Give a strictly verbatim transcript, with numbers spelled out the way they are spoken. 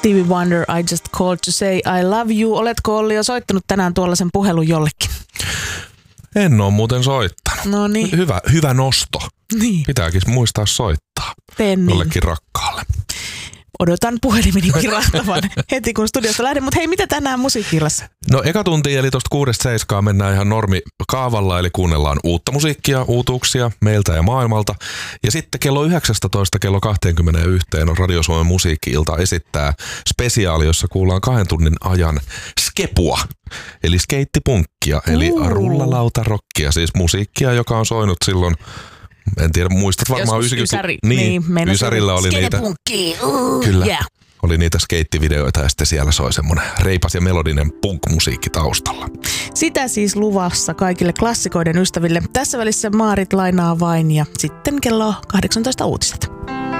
Stevie Wonder, I just called to say I love you. Oletko Olli jo soittanut tänään tuollaisen puhelun jollekin? En ole muuten soittanut. No niin. Hyvä, hyvä nosto. Niin. Pitääkin muistaa soittaa Teen jollekin niin. rakkaalle. Odotan puhelimeni kirahtavan heti kun studiosta lähden, mutta hei, mitä tänään musiikki-illassa? No eka tunti eli tuosta kuudesta seiskaan mennään ihan normi kaavalla, eli kuunnellaan uutta musiikkia, uutuuksia meiltä ja maailmalta. Ja sitten kello yhdeksäntoista kello kaksikymmentäyksi on Radio Suomen musiikki-ilta esittää spesiaali, jossa kuullaan kahden tunnin ajan skepua, eli skeittipunkkia, eli Uh. rullalautarokia, siis musiikkia, joka on soinut silloin. En tiedä, muistat varmaan yhdeksänkymmentä... Ysäri, niin, niin Ysärillä oli niitä. Uh, kyllä, yeah. oli niitä skeittivideoita ja sitten siellä soi semmoinen reipas ja melodinen punk-musiikki taustalla. Sitä siis luvassa kaikille klassikoiden ystäville. Tässä välissä Maarit lainaa vain ja sitten kello kahdeksantoista uutiset.